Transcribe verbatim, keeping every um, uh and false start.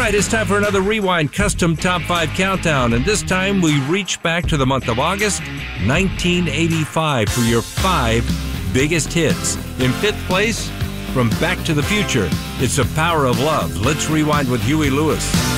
right, it's time for another Rewind Custom Top five Countdown, and this time we reach back to the month of August nineteen eighty-five for your five biggest hits. In fifth place, from Back to the Future, it's The Power of Love. Let's rewind with Huey Lewis.